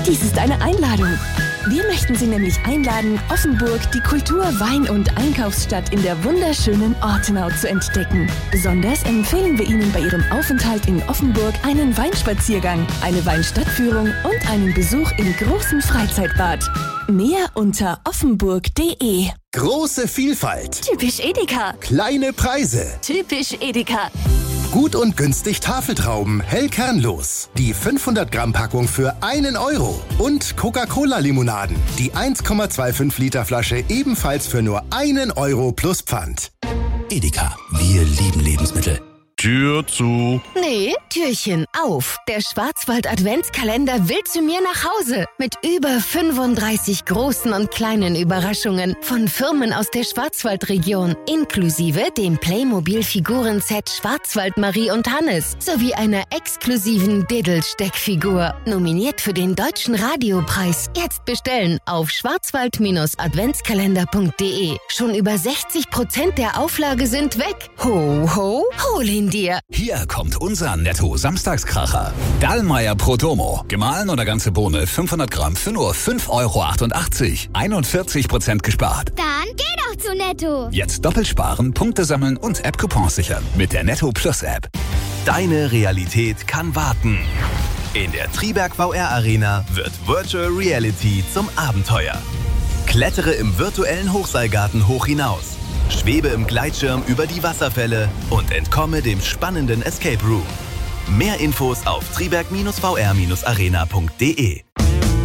Dies ist eine Einladung. Wir möchten Sie nämlich einladen, Offenburg, die Kultur-, Wein- und Einkaufsstadt in der wunderschönen Ortenau zu entdecken. Besonders empfehlen wir Ihnen bei Ihrem Aufenthalt in Offenburg einen Weinspaziergang, eine Weinstadtführung und einen Besuch im großen Freizeitbad. Mehr unter offenburg.de. Große Vielfalt. Typisch Edeka. Kleine Preise. Typisch Edeka. Gut und günstig Tafeltrauben, hellkernlos. Die 500 Gramm Packung für 1 Euro. Und Coca-Cola-Limonaden. Die 1,25 Liter Flasche ebenfalls für nur 1 Euro plus Pfand. Edeka, wir lieben Lebensmittel. Tür zu. Nee, Türchen auf. Der Schwarzwald-Adventskalender will zu mir nach Hause. Mit über 35 großen und kleinen Überraschungen von Firmen aus der Schwarzwaldregion. Inklusive dem Playmobil-Figurenset Schwarzwald Marie und Hannes. Sowie einer exklusiven Diddle-Steckfigur. Nominiert für den Deutschen Radiopreis. Jetzt bestellen auf schwarzwald-adventskalender.de. Schon über 60% der Auflage sind weg. Ho, ho, hol ihn dir. Hier kommt unser Netto-Samstagskracher. Dallmayr Protomo. Gemahlen oder ganze Bohne 500 Gramm für nur 5,88 Euro. 41% gespart. Dann geh doch zu Netto. Jetzt doppelt sparen, Punkte sammeln und App-Coupons sichern. Mit der Netto Plus App. Deine Realität kann warten. In der Triberg VR Arena wird Virtual Reality zum Abenteuer. Klettere im virtuellen Hochseilgarten hoch hinaus. Schwebe im Gleitschirm über die Wasserfälle und entkomme dem spannenden Escape Room. Mehr Infos auf triberg-vr-arena.de.